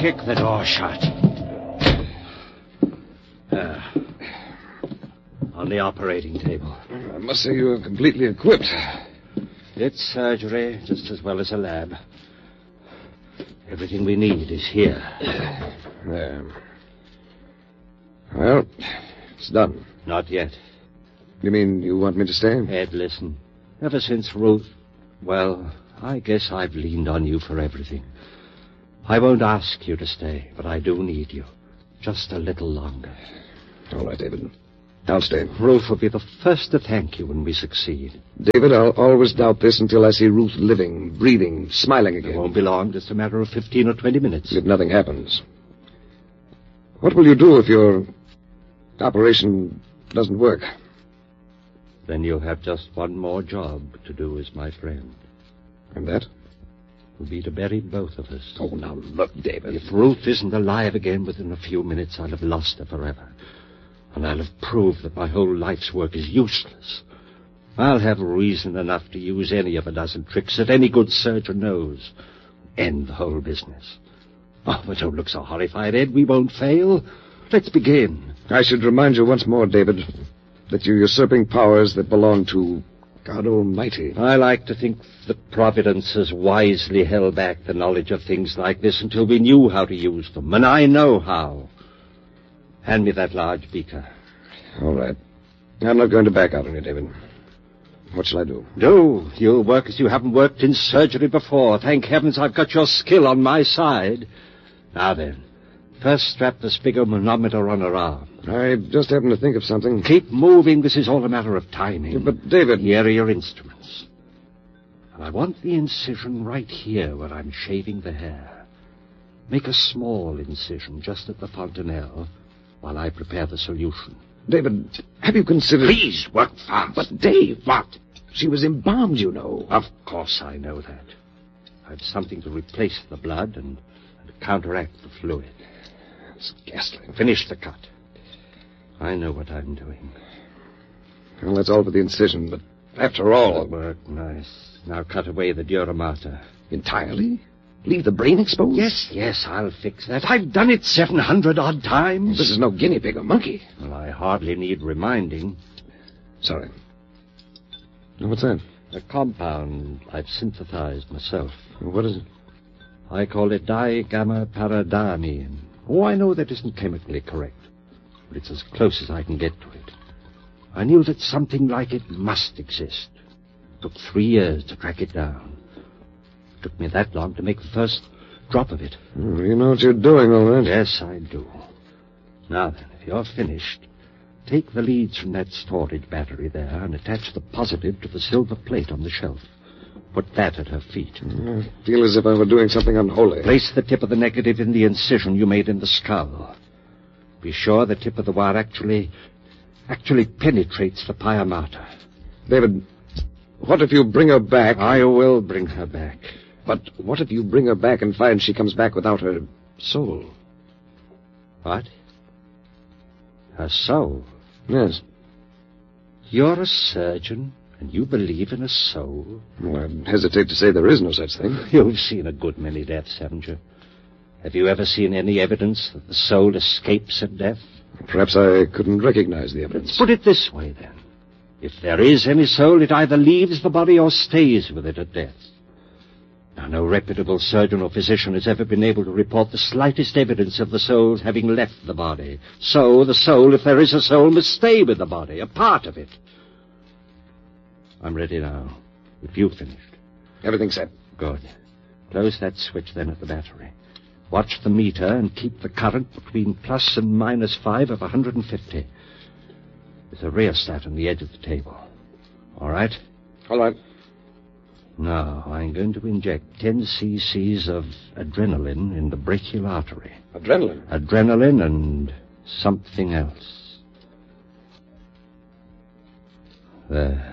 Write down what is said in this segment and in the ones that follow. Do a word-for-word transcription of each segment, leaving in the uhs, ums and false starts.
kick the door shut. There. On the operating table. I must say you are completely equipped. It's surgery just as well as a lab. Everything we need is here. There. Well, it's done. Not yet. You mean you want me to stay? Ed, listen. Ever since Ruth... Well, I guess I've leaned on you for everything. I won't ask you to stay, but I do need you. Just a little longer. All right, David. I'll stay. Ruth will be the first to thank you when we succeed. David, I'll always doubt this until I see Ruth living, breathing, smiling again. It won't be long. Just a matter of fifteen or twenty minutes. If nothing happens. What will you do if your operation doesn't work? Then you'll have just one more job to do as my friend. And that? Will be to bury both of us. Oh, now look, David. If Ruth isn't alive again within a few minutes, I'll have lost her forever. And I'll have proved that my whole life's work is useless. I'll have reason enough to use any of a dozen tricks that any good surgeon knows. End the whole business. Oh, but don't look so horrified, Ed. We won't fail. Let's begin. I should remind you once more, David, that you're usurping powers that belong to God Almighty. I like to think that Providence has wisely held back the knowledge of things like this until we knew how to use them, and I know how. Hand me that large beaker. All right. I'm not going to back out on you, David. What shall I do? Do. You'll work as you haven't worked in surgery before. Thank heavens I've got your skill on my side. Now then, first strap the sphygmomanometer on her arm. I just happened to think of something. Keep moving. This is all a matter of timing. But, David... Here are your instruments. And I want the incision right here where I'm shaving the hair. Make a small incision just at the fontanelle while I prepare the solution. David, have you considered... Please, work fast. But, Dave... What? She was embalmed, you know. Of course I know that. I've something to replace the blood and, and counteract the fluid. It's ghastly. Finish the cut. I know what I'm doing. Well, that's all for the incision, but after all... Good work, nice. Now cut away the dura mater. Entirely? Leave the brain exposed? Yes, yes, I'll fix that. I've done it seven hundred odd times. This is no guinea pig or monkey. Well, I hardly need reminding. Sorry. What's that? A compound I've synthesized myself. What is it? I call it digamma-paradamine. Oh, I know that isn't chemically correct, but it's as close as I can get to it. I knew that something like it must exist. It took three years to track it down. It took me that long to make the first drop of it. Oh, you know what you're doing, all right? Yes, I do. Now then, if you're finished, take the leads from that storage battery there and attach the positive to the silver plate on the shelf. Put that at her feet. I feel as if I were doing something unholy. Place the tip of the negative in the incision you made in the skull. Be sure the tip of the wire actually... actually penetrates the pia mater. David, what if you bring her back? I will bring her back. But what if you bring her back and find she comes back without her soul? What? Her soul? Yes. You're a surgeon, and you believe in a soul? Well, I hesitate to say there is no such thing. You've seen a good many deaths, haven't you? Have you ever seen any evidence that the soul escapes at death? Perhaps I couldn't recognize the evidence. Put it this way, then. If there is any soul, it either leaves the body or stays with it at death. Now, no reputable surgeon or physician has ever been able to report the slightest evidence of the soul's having left the body. So, the soul, if there is a soul, must stay with the body, a part of it. I'm ready now, if you've finished. Everything's set. Good. Close that switch, then, at the battery. Watch the meter and keep the current between plus and minus five of one hundred fifty. There's a rheostat on the edge of the table. All right? All right. Now, I'm going to inject ten cc's of adrenaline in the brachial artery. Adrenaline? Adrenaline and something else. There.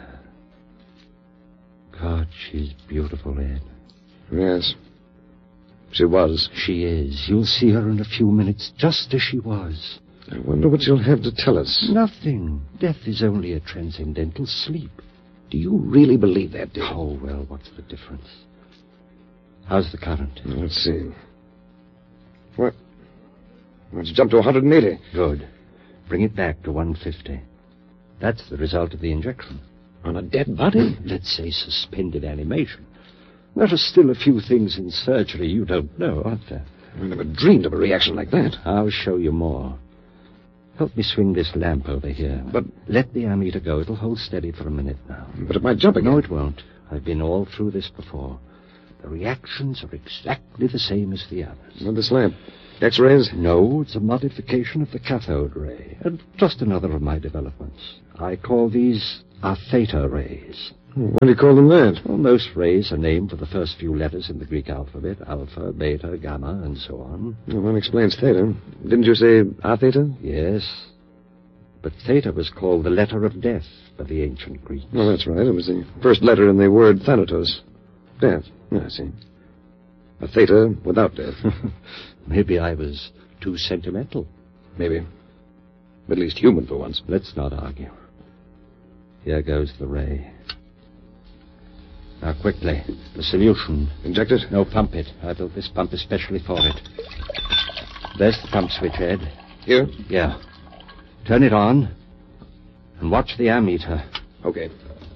God, she's beautiful, Ed. Yes. She was. She is. You'll see her in a few minutes, just as she was. I wonder what you'll have to tell us. Nothing. Death is only a transcendental sleep. Do you really believe that, Dave? Oh, well, what's the difference? How's the current? Let's see. What? It's jumped to one hundred eighty. Good. Bring it back to one fifty. That's the result of the injection. On a dead body? Let's say suspended animation. There are still a few things in surgery you don't know, aren't there? I never dreamed of a reaction like that. I'll show you more. Help me swing this lamp over here. But... Let the ammeter go. It'll hold steady for a minute now. But it might jump again. No, it won't. I've been all through this before. The reactions are exactly the same as the others. Well, this lamp. X-rays? No, it's a modification of the cathode ray. And just another of my developments. I call these our theta rays. Why do you call them that? Well, most rays are named for the first few letters in the Greek alphabet. Alpha, beta, gamma, and so on. Well, that explains theta. Didn't you say a theta? Yes. But theta was called the letter of death by the ancient Greeks. Well, that's right. It was the first letter in the word thanatos. Death. I see. A theta without death. Maybe I was too sentimental. Maybe. At least human for once. Let's not argue. Here goes the ray. Now, quickly. The solution. Inject it? No, pump it. I built this pump especially for it. There's the pump switch, Ed. Here? Yeah. Turn it on. And watch the ammeter. Okay.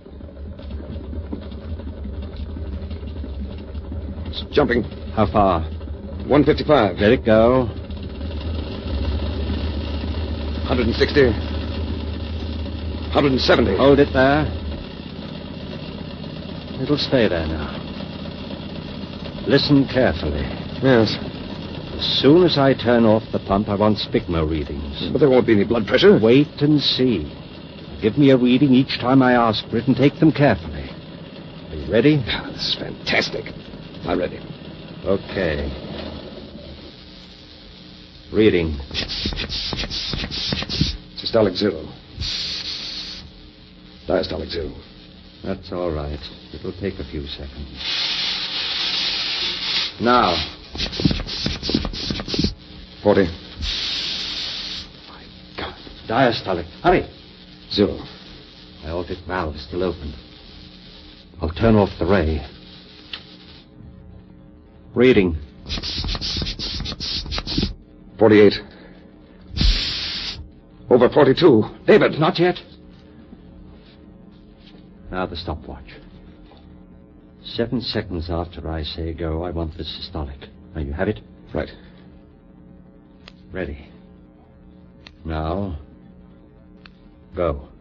It's jumping. How far? one fifty-five. Let it go. one sixty. one seventy. Hold it there. It'll stay there now. Listen carefully. Yes. As soon as I turn off the pump, I want Spigmo readings. But there won't be any blood pressure. Wait and see. Give me a reading each time I ask for it and take them carefully. Are you ready? This is fantastic. I'm ready. Okay. Reading. Systolic zero. Diastolic zero. That's all right. It'll take a few seconds. Now. Forty. My God. Diastolic. Hurry. Zero. My aortic valve is still open. I'll turn off the ray. Reading. Forty-eight. Over forty-two. David, not yet. Now the stopwatch. Seven seconds after I say go, I want the systolic. Now you have it? Right. Ready. Now, go.